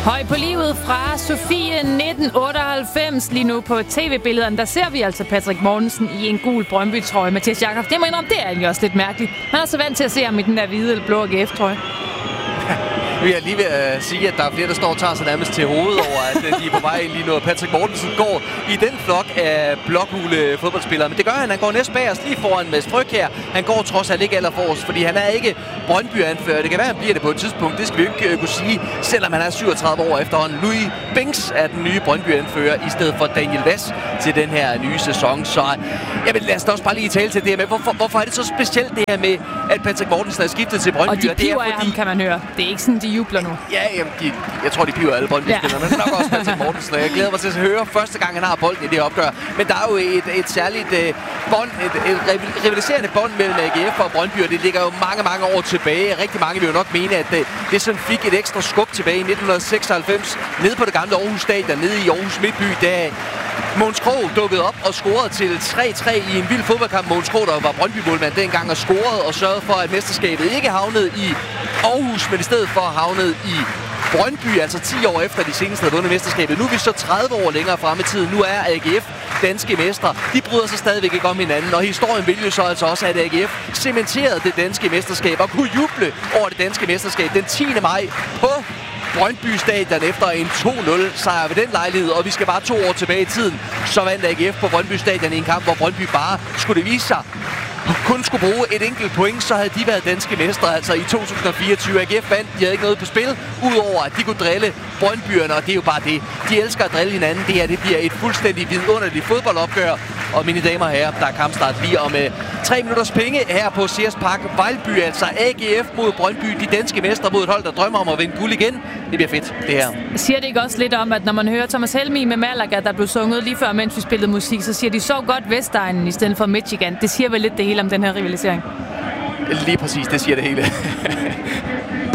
Høj på livet fra Sofie 1998. Lige nu på tv-billederne, der ser vi altså Patrick Mortensen i en gul Brøndby-trøje. Mathias Jakob, det må indrømme, det er egentlig også lidt mærkeligt. Man er så vant til at se ham i den der hvide eller blå AGF-trøje. Vi er lige ved at sige, at der er flere, der står og tager sig nærmest til hovedet over, at de er på vej ind lige nu. Patrick Mortensen går i den flok af blokhule fodboldspillere. Men det gør han. Han går næst bagerst lige foran Mads Frøkjær. Han går trods alt ikke allerforrest, fordi han er ikke Brøndby-anfører. Det kan være, han bliver det på et tidspunkt. Det skal vi jo ikke kunne sige, selvom han er 37 år efterhånden. Louis Binks er den nye Brøndby-anfører, i stedet for Daniel Vass til den her nye sæson. Så jamen, lad os da også bare lige tale til det her med, hvorfor er det så specielt det her med, at Patrick Mortensen er skiftet til Brøndby? Og de piver af ham, kan man høre. Det er ikke sådan, de jubler nu. Ja, jamen, jeg tror, de piver alle Brøndby-spillere, men nok også Patrick Mortensen. Jeg glæder mig til at høre første gang, han har bolden i det opgør. Men der er jo et særligt bånd, et rivaliserende bånd mellem AGF og Brøndby, og det ligger jo mange år tilbage. Rigtig mange vil jo nok mene, at det sådan fik et ekstra skub tilbage i 1996, nede på det gamle Aarhus Stadion, nede i Aarhus Midtby, da Mogens Krogh dukkede op og scorede til 3-3 i en vild fodboldkamp. Mogens Krogh, der var Brøndby-målmand dengang, og scorede og sørgede for, at mesterskabet ikke havnede i Aarhus, men i stedet for havnede i Brøndby, altså 10 år efter de seneste havde vundet mesterskabet. Nu er vi så 30 år længere frem i tiden. Nu er AGF danske mestre. De bryder sig stadigvæk ikke om hinanden, og historien vil jo så altså også, at AGF cementerede det danske mesterskab og kunne juble over det danske mesterskab den 10. maj på Brøndby Stadion efter en 2-0 sejr ved den lejlighed, og vi skal bare 2 år tilbage i tiden. Så vandt AGF på Brøndby Stadion i en kamp, hvor Brøndby bare skulle det vise sig kun skulle bruge et enkelt point, så havde de været danske mestre, altså i 2024. AGF vandt, de havde ikke noget på spil, udover at de kunne drille Brøndbyerne, og det er jo bare det. De elsker at drille hinanden. Det her, det bliver et fuldstændig vidunderligt fodboldopgør. Og mine damer og herrer, der er kampstart lige om 3 minutters penge her på Sears Park Vejlby. Altså AGF mod Brøndby, de danske mestre mod et hold, der drømmer om at vinde guld igen. Det bliver fedt, det her. Siger det ikke også lidt om, at når man hører Thomas Helmig med Malaga, der blev sunget lige før, mens vi spillede musik, så siger de så godt Vestegnen i stedet for Michigan. Det siger vel lidt det hele om den her rivalisering? Lige præcis, det siger det hele.